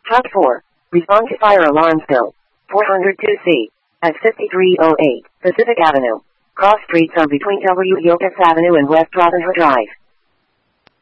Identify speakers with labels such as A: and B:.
A: Hot 4. Respond to fire alarm spill. 402C. At 5308 Pacific Avenue. Cross streets are between W. Gilkis Avenue and West Rotherham Drive.